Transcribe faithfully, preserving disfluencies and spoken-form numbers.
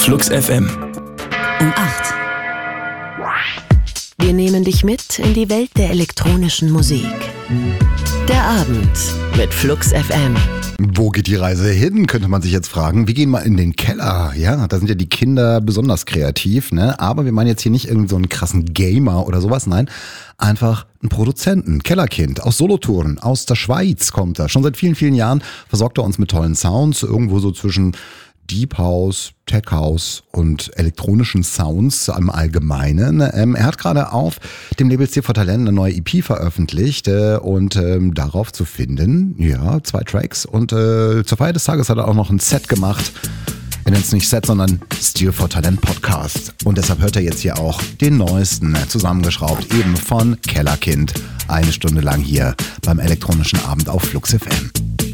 Flux F M. Um acht. Wir nehmen dich mit in die Welt der elektronischen Musik. Der Abend mit Flux F M. Wo geht die Reise hin, könnte man sich jetzt fragen. Wir gehen mal in den Keller. Ja, da sind ja die Kinder besonders kreativ, ne? Aber wir meinen jetzt hier nicht irgendwie so einen krassen Gamer oder sowas. Nein, einfach einen Produzenten, Kellerkind aus Solothurn, aus der Schweiz kommt er. Schon seit vielen, vielen Jahren versorgt er uns mit tollen Sounds. Irgendwo so zwischen Deep House, Tech House und elektronischen Sounds im Allgemeinen. Ähm, er hat gerade auf dem Label C vier Talent eine neue E P veröffentlicht äh, und ähm, darauf zu finden, ja, zwei Tracks. Und äh, zur Feier des Tages hat er auch noch ein Set gemacht. Er nennt es nicht Set, sondern C vier Talent Podcast. Und deshalb hört er jetzt hier auch den neuesten, zusammengeschraubt, eben von Kellerkind. Eine Stunde lang hier beim elektronischen Abend auf Flux F M.